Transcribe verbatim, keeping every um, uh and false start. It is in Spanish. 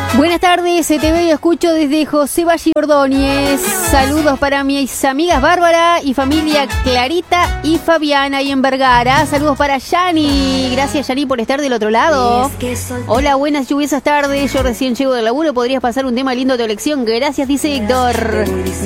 Buenas tardes, te veo y escucho desde José Valle Ordóñez. Saludos para mis amigas Bárbara y familia Clarita y Fabiana y en Vergara. Saludos para Yani. Gracias, Yani, por estar del otro lado. Hola, buenas lluviosas tardes. Yo recién llego del laburo. ¿Podrías pasar un tema lindo de tu elección? Gracias, dice Héctor.